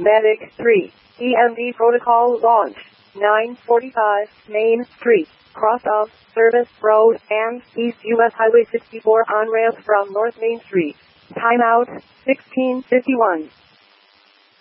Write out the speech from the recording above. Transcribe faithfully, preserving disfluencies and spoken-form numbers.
Medic three. E M D protocol launch. nine forty-five Main Street, cross of Service Road and East U S Highway sixty-four on ramp from North Main Street. Timeout sixteen fifty-one.